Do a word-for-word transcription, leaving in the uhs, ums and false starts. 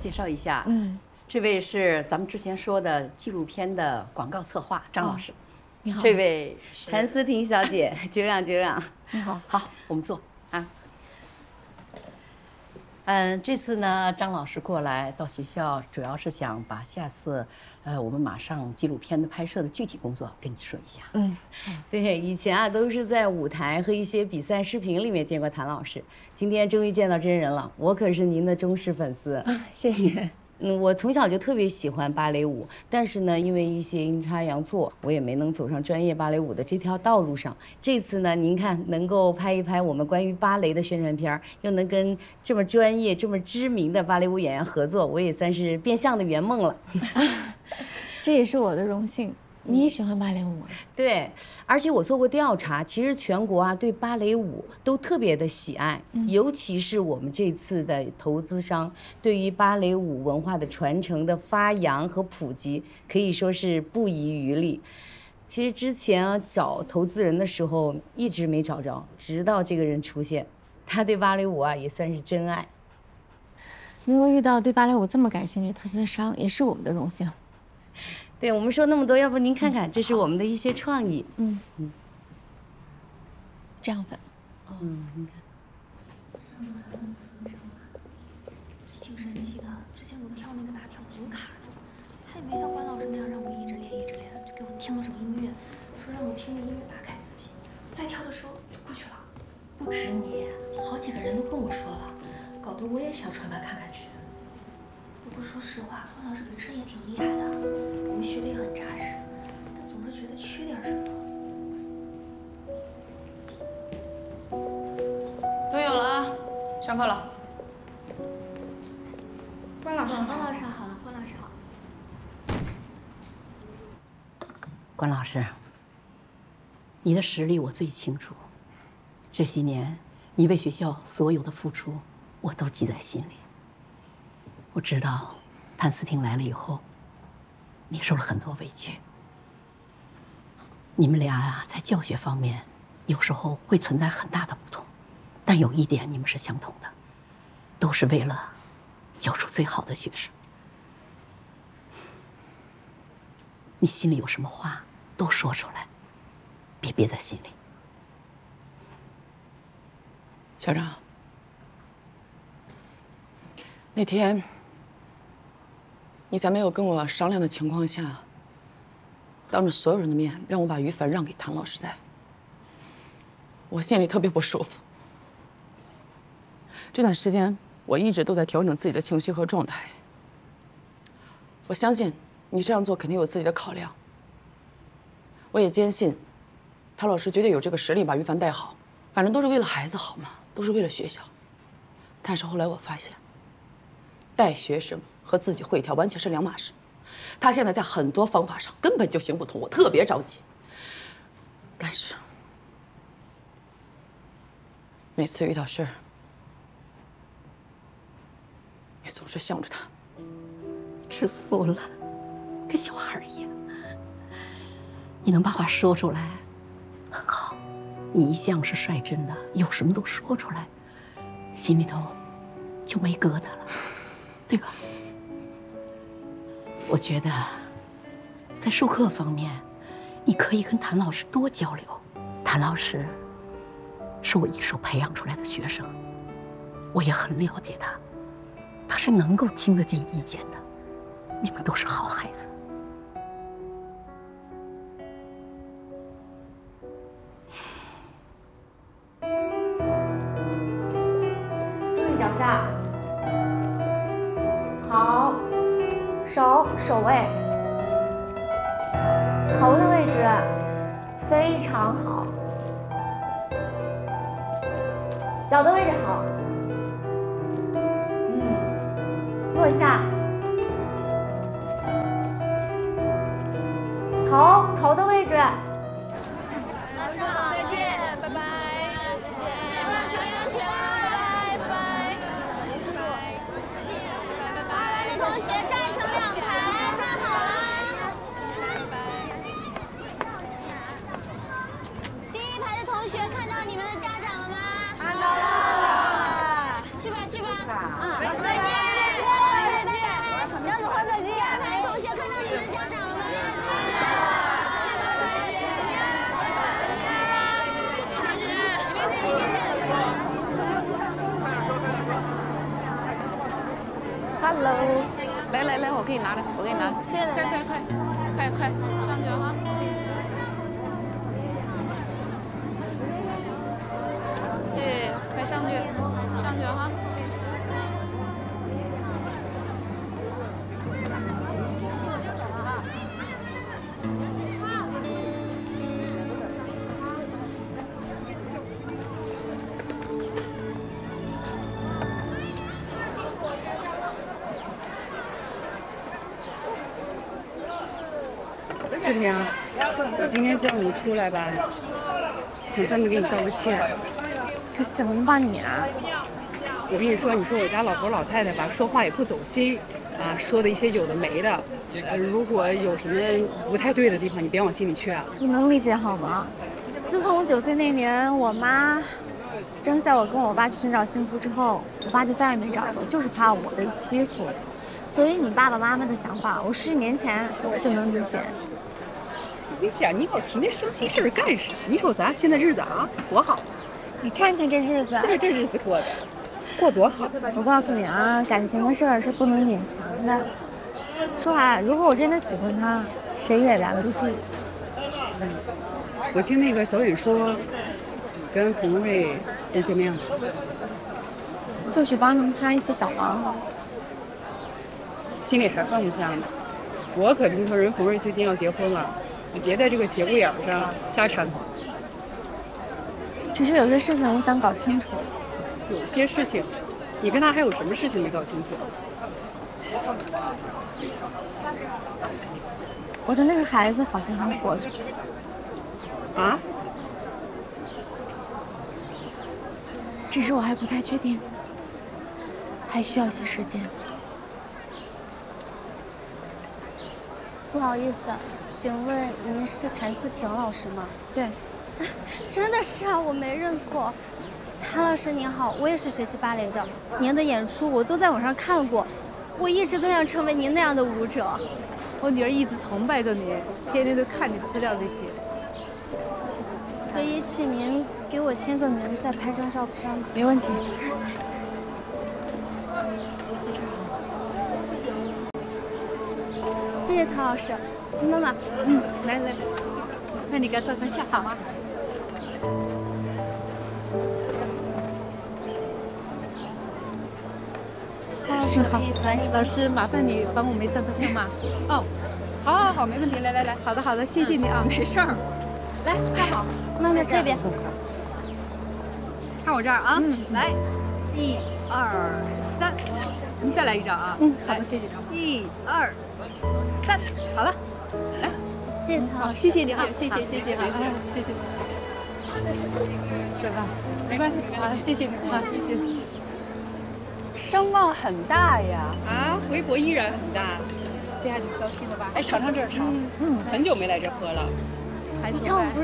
介绍一下， 嗯， 这位是咱们之前说的纪录片的广告策划张老师。哦、 你好。 这位谭思婷小姐，久仰久仰。 你好。 好，我们坐啊。嗯，这次呢，张老师过来到学校，主要是想把下次，呃，我们马上纪录片的拍摄的具体工作跟你说一下。嗯，对，以前啊都是在舞台和一些比赛视频里面见过谭老师，今天终于见到真人了，我可是您的忠实粉丝。 啊，谢谢。 嗯，我从小就特别喜欢芭蕾舞，但是呢，因为一些阴差阳错，我也没能走上专业芭蕾舞的这条道路上。这次呢，您看能够拍一拍我们关于芭蕾的宣传片，又能跟这么专业、这么知名的芭蕾舞演员合作，我也算是变相的圆梦了。 这也是我的荣幸。你也喜欢芭蕾舞吗？ 对，而且我做过调查，其实全国啊对芭蕾舞都特别的喜爱，嗯、尤其是我们这次的投资商对于芭蕾舞文化的传承的发扬和普及，可以说是不遗余力。其实之前啊找投资人的时候一直没找着，直到这个人出现，他对芭蕾舞啊也算是真爱。 能够遇到对芭蕾舞这么感兴趣的投资商，也是我们的荣幸。 对，我们说那么多，要不您看看，这是我们的一些创意。 嗯嗯，这样粉。 嗯，你看。 挺神奇的，之前我们跳那个大跳总卡住，他也没像关老师那样让我一直练一直练，就给我听了首音乐，说让我听着音乐打开自己，再跳的时候就过去了。 不止你，好几个人都跟我说了，搞得我也想穿班看看去。 不过说实话，关老师本身也挺厉害的，我们学的也很扎实，但总是觉得缺点什么。 都有了啊，上课了。 关老师，关老师好了，关老师好。 关老师，你的实力我最清楚，这些年你为学校所有的付出，我都记在心里。我知道，谭思婷来了以后，你受了很多委屈。你们俩啊，在教学方面，有时候会存在很大的不同，但有一点你们是相同的，都是为了教出最好的学生。你心里有什么话都说出来，别憋在心里。 校长，那天你在没有跟我商量的情况下，当着所有人的面让我把于凡让给谭老师带，我心里特别不舒服。这段时间我一直都在调整自己的情绪和状态。我相信你这样做肯定有自己的考量，我也坚信谭老师绝对有这个实力把于凡带好，反正都是为了孩子好嘛，都是为了学校。但是后来我发现，带学生和自己会跳完全是两码事。他现在在很多方法上根本就行不通，我特别着急。但是每次遇到事儿，你总是向着他， 吃醋了，跟小孩一样。你能把话说出来，很好。你一向是率真的，有什么都说出来，心里头就没疙瘩了，对吧？我觉得，在授课方面，你可以跟谭老师多交流。谭老师是我一手培养出来的学生，我也很了解他，他是能够听得进意见的。你们都是好孩子。 注意脚下，好。手手位，头的位置非常好，脚的位置好，嗯，落下，头头的位置。 老师好，再见，拜拜，再见，注意安全，拜拜，拜拜，小林叔叔，拜拜，二班的同学站成两排，站好了。第一排的同学看到你们的家长了吗？看到了。去吧，去吧。嗯，再见，再见。 们家长了吗？ Hello， 来来来，我给你拿着，我给你拿着。 谢谢奶奶。 快快快快快，上去哈！对，快上去，上去哈！ 四天啊，我今天叫你出来吧，想专门给你道个歉。 可行吧你啊？ 我跟你说，你说我家老头老太太吧，说话也不走心，啊，说的一些有的没的，呃，如果有什么不太对的地方，你别往心里去啊。 你能理解好吗？自从我九岁那年，我妈扔下我跟我爸去寻找幸福之后，我爸就再也没找过，就是怕我被欺负。所以你爸爸妈妈的想法，我十几年前就能理解。 我跟你讲，你老提那伤心事儿干啥？你瞅咱现在日子啊，多好！ 你看看这日子， 这这日子过的，过多好！ 我告诉你啊，感情的事儿是不能勉强的。说啊，如果我真的喜欢他，谁也拦不住。 我听那个小允说，你跟冯瑞又见面了， 就是帮他一些小忙。 心里还放不下呢。我可听说人冯瑞最近要结婚了，你别在这个节骨眼上瞎掺和。 只是有些事情我想搞清楚。 有些事情，你跟他还有什么事情没搞清楚？ 我的那个孩子好像还活着。 啊？ 只是我还不太确定，还需要些时间。 不好意思，请问您是谭思婷老师吗？ 对， 真的是啊，我没认错。谭老师您好，我也是学习芭蕾的，您的演出我都在网上看过，我一直都想成为您那样的舞者。 我女儿一直崇拜着你，天天都看你资料这些。 可以请您给我签个名，再拍张照片吗？ 没问题。 谢谢谭老师，妈妈，嗯， 来来来，那你给他照张相好吗？ 谭老师可以把你老师，麻烦你帮我们照张相吗？哦，好，好，好，没问题。来来来，好的，好的，谢谢你啊，没事儿。来，看好， 妈妈这边， 看我这儿啊，嗯，来，一二三，你再来一张啊。嗯，好的，谢谢你。一二三，好了，来， 谢谢谭老师， 谢谢你啊，谢谢谢谢啊，谢谢。这吧，没关系，好，谢谢你啊，谢谢。 声望很大呀！ 啊，回国依然很大， 这下你高兴了吧？ 哎，尝尝这儿茶，嗯，很久没来这喝了。 还以前我不是